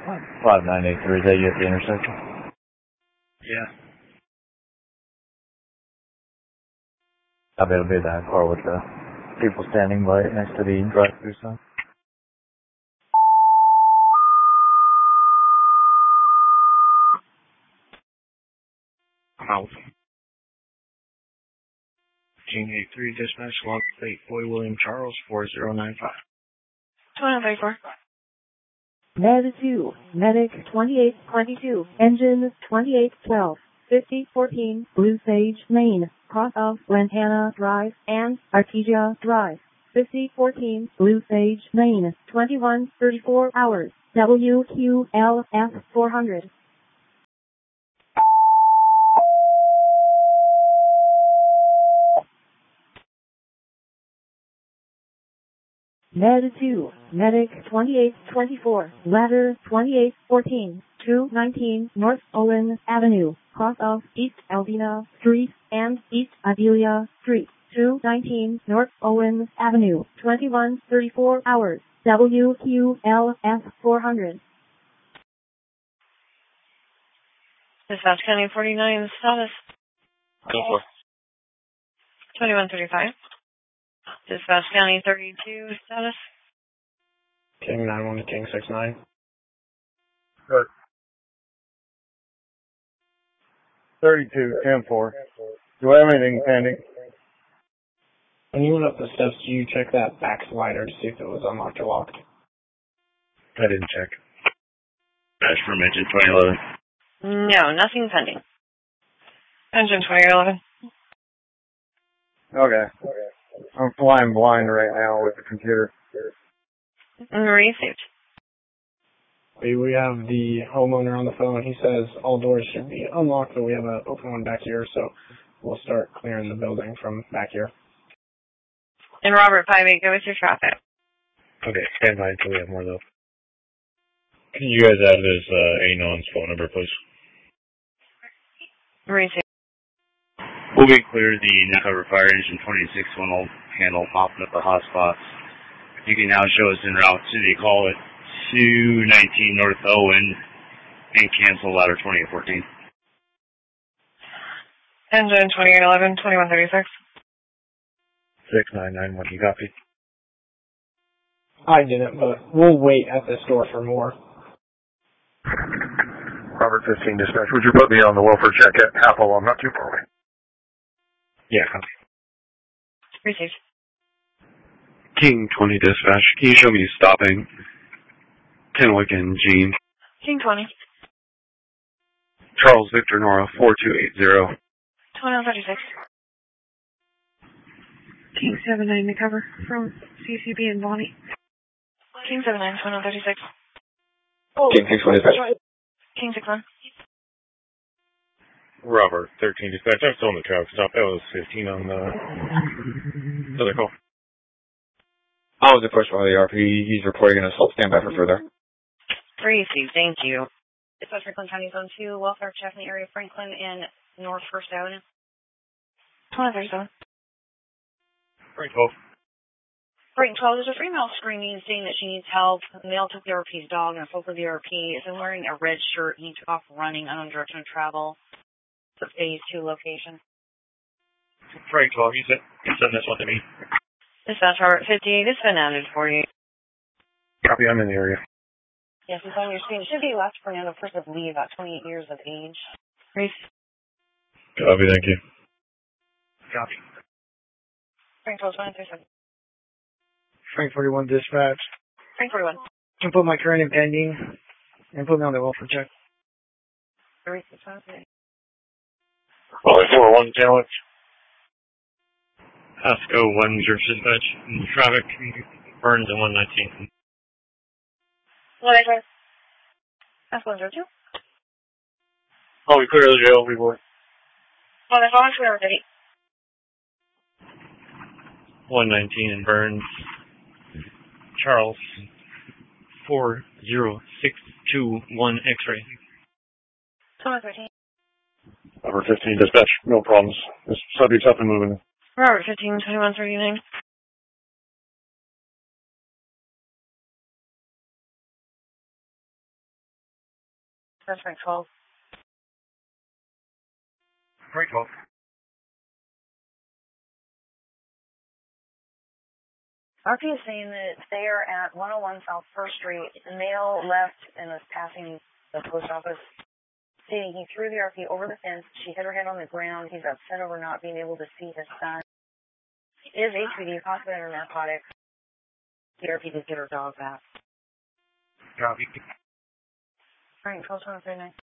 5983, is that you at the intersection? Yeah. I bet it'll be that car with the people standing by next to the drive-thru sign. I'm out. King 83 dispatch, log plate Boy William Charles 4095. 2134. Med 2, Medic 2822, Engine 2812, 5014, Blue Sage Lane, cross of Lantana Drive and Artesia Drive. 5014, Blue Sage Lane, 2134 hours, WQLF 400. Med 2, Medic 2824, Ladder 2814, 219 North Owen Avenue, cross of East Alvina Street and East Adelia Street, 219 North Owen Avenue, 2134 hours, WQLF 400. Dispatch County 49, status. 2135. Dispatch County 32, status. King 91 to King 69. Good. 32, 10-4. Do I have anything pending? When you went up the steps, did you check that back slider to see if it was unlocked or locked? I didn't check. That's from engine 2011. No, nothing pending. Engine 2011. Okay. I'm flying blind right now with the computer. Received. We have the homeowner on the phone. He says all doors should be unlocked, but we have an open one back here, so we'll start clearing the building from back here. And Robert 58, go with your traffic. Okay, stand by until we have more though. Can you guys add his Anon's phone number, please? Received. We'll get clear the cover fire engine 26 one will handle popping up the hotspots. You can now show us en route to the call at 219 North Owen and cancel ladder 2814. Engine 2811, 2136. 6991, you copy? I didn't, but we'll wait at this door for more. Robert 15 dispatch, would you put me on the welfare check at Apple? I'm not too far away. Yeah, copy. Received. King 20 dispatch, can you show me stopping Kenwick and Jean? King 20. Charles Victor Nora 4280. 2136. King 79 to cover from CCB and Bonnie. King 79, 2136. King 620 dispatch. King 61. Robert 13 dispatch. I'm still in the traffic stop. That was 15 on the other call. I was approached by the RP. He's reporting an assault. Stand by for further. Received. Thank you. Dispatch Franklin County Zone 2, welfare check in the area of Franklin and North First Avenue. 2037. Frank 12. Frank 12, there's a female screaming saying that she needs help. The male took the RP's dog and spoke with the RP. Is wearing a red shirt and he took off running unknown direction of travel. It's a phase 2 location. Frank 12, you send this one to me. Dispatch Robert 58, it's been added for you. Copy, I'm in the area. Yes, it's on your screen. It should be left for another person of leave, about 28 years of age. Reese. Copy, thank you. Copy. Frank 12, 2137. Frank 41 dispatch. Frank 41. Can put my current and pending and put me on the welfare check. Reese. Well, 4-1 challenge. Pasco 1 dispatch. Traffic Burns and 119. What I said? That's 102. Oh, we clear the jail, we were. Well, that's all I'm clear already. 119 in Burns. Charles 40621 X-ray. 2113. Robert 15 dispatch, no problems. This subject's up and moving. Robert 15, 2139. That's Frank 12. Frank 12. RP is saying that they are at 101 South 1st Street. The male left and was passing the post office. Stating he threw the RP over the fence. She hit her head on the ground. He's upset over not being able to see his son. It is HPD, possibly under narcotics. The RP did get her dog back. Copy. Frank 12-139.